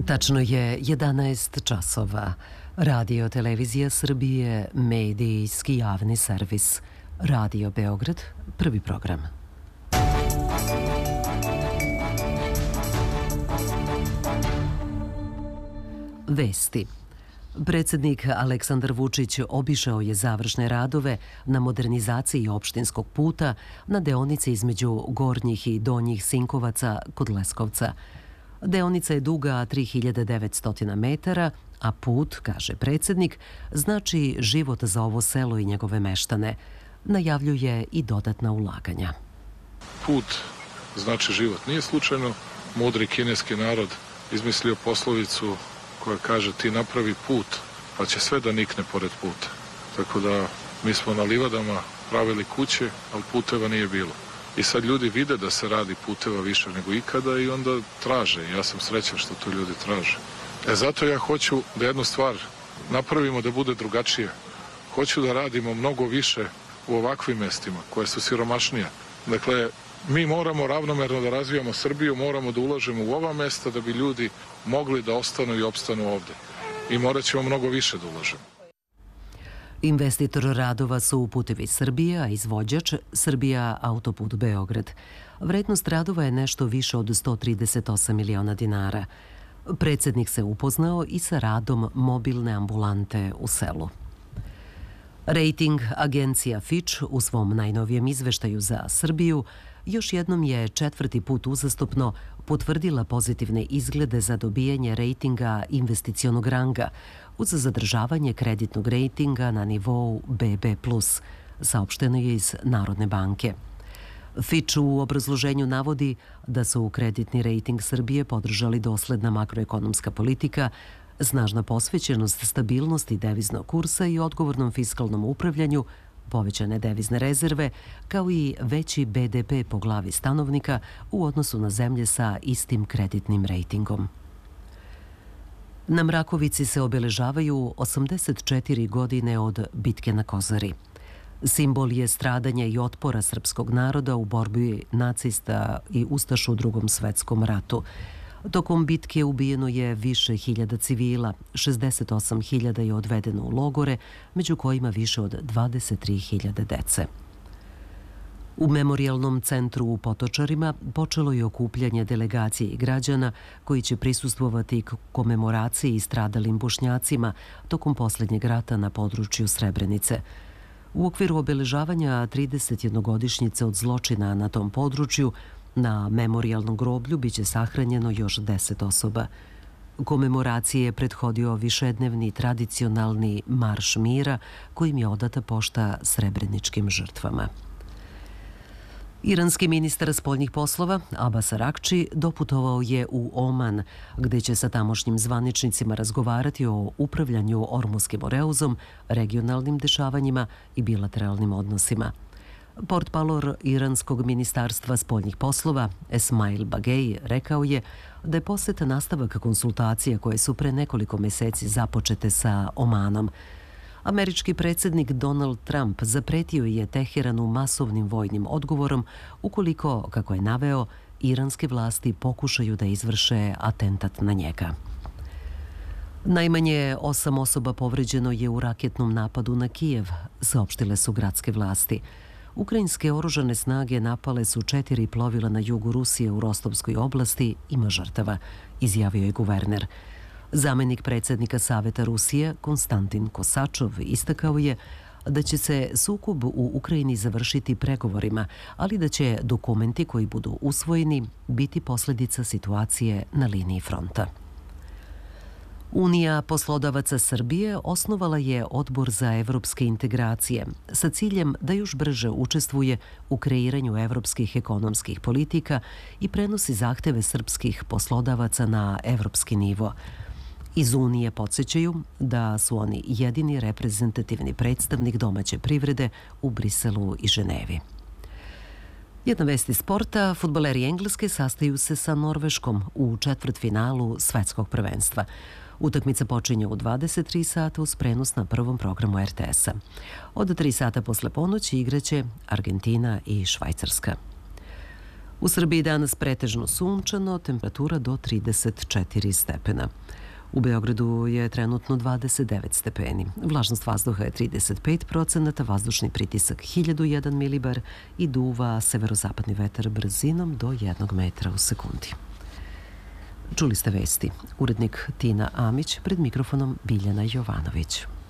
Tačno je 11 časova. Radio Televizija Srbije, medijski javni servis. Radio Beograd, prvi program. Vesti. Predsjednik Aleksandar Vučić obišao je završne radove na modernizaciji opštinskog puta na deonici između Gornjih i Donjih Sinkovaca kod Leskovca. Deonica je duga 3900 metara, a put, kaže predsjednik, znači život za ovo selo i njegove meštane. Najavljuje i dodatna ulaganja. Put znači život. Nije slučajno mudri kineski narod izmislio poslovicu koja kaže ti napravi put, pa će sve da nikne pored puta. Tako da mi smo na livadama pravili kuće, ali puteva nije bilo. I sad ljudi vide da se radi puteva više nego ikada i onda traže. Ja sam srećan što to ljudi traže. Zato ja hoću da jednu stvar napravimo da bude drugačije. Hoću da radimo mnogo više u ovakvim mestima koje su siromašnije. Dakle, mi moramo ravnomerno da razvijamo Srbiju, moramo da ulažemo u ova mesta da bi ljudi mogli da ostanu i opstanu ovde. I morat ćemo mnogo više da ulažemo. Investitor radova su Putevi Srbije, a izvođač Srbija Autoput Beograd. Vrednost radova je nešto više od 138 miliona dinara. Predsjednik se upoznao i sa radom mobilne ambulante u selu. Rating agencija Fitch u svom najnovijem izveštaju za Srbiju još jednom je 4. put uzastopno potvrdila pozitivne izglede za dobijanje rejtinga investicionog ranga uz zadržavanje kreditnog rejtinga na nivou BB+, saopšteno je iz Narodne banke. Fitch u obrazloženju navodi da su kreditni rejting Srbije podržali dosledna makroekonomska politika, snažna posvećenost stabilnosti deviznog kursa i odgovornom fiskalnom upravljanju, povećane devizne rezerve, kao i veći BDP po glavi stanovnika u odnosu na zemlje sa istim kreditnim rejtingom. Na Mrakovici se obeležavaju 84 godine od bitke na Kozari. Simbol je stradanja i otpora srpskog naroda u borbi nacista i ustaša u Drugom svetskom ratu. Tokom bitke ubijeno je više hiljada civila, 68.000 je odvedeno u logore, među kojima više od 23.000 dece. U memorijalnom centru u Potočarima počelo je okupljanje delegacije i građana koji će prisustvovati komemoraciji stradalim Bošnjacima tokom posljednjeg rata na području Srebrenice. U okviru obeležavanja 31-godišnjice od zločina na tom području, na memorijalnom groblju biće sahranjeno još 10 osoba. Komemoracije je prethodio višednevni tradicionalni marš mira kojim je odata pošta srebreničkim žrtvama. Iranski ministar spoljnih poslova Abbas Arakči doputovao je u Oman, gde će sa tamošnjim zvaničnicima razgovarati o upravljanju Ormuškim oreuzom, regionalnim dešavanjima i bilateralnim odnosima. Portparol Iranskog ministarstva spoljnih poslova Esmail Bagej rekao je da je poseta nastavak konsultacija koje su pre nekoliko meseci započete sa Omanom. Američki predsjednik Donald Trump zapretio je Teheranu masovnim vojnim odgovorom ukoliko, kako je naveo, iranske vlasti pokušaju da izvrše atentat na njega. Najmanje 8 osoba povređeno je u raketnom napadu na Kijev, saopštile su gradske vlasti. Ukrajinske oružane snage napale su 4 plovila na jugu Rusije u Rostovskoj oblasti, ima žrtava, izjavio je guverner. Zamenik predsjednika Saveta Rusije, Konstantin Kosačov, istakao je da će se sukob u Ukrajini završiti pregovorima, ali da će dokumenti koji budu usvojeni biti posljedica situacije na liniji fronta. Unija poslodavaca Srbije osnovala je Odbor za evropske integracije sa ciljem da još brže učestvuje u kreiranju evropskih ekonomskih politika i prenosi zahteve srpskih poslodavaca na evropski nivo. Iz Unije podsjećaju da su oni jedini reprezentativni predstavnik domaće privrede u Briselu i Ženevi. Jedna vest iz sporta, fudbaleri Engleske sastaju se sa Norveškom u četvrtfinalu svetskog prvenstva. Utakmica počinje u 23 sata uz prenos na prvom programu RTS-a. Od 3 sata posle ponoći igraće Argentina i Švajcarska. U Srbiji danas pretežno sunčano, temperatura do 34 stepena. U Beogradu je trenutno 29 stepeni. Vlažnost vazduha je 35%, vazdušni pritisak 1001 milibar i duva severozapadni vetar brzinom do 1 metra u sekundi. Čuli ste vesti. Urednik Tina Amić, pred mikrofonom Biljana Jovanović.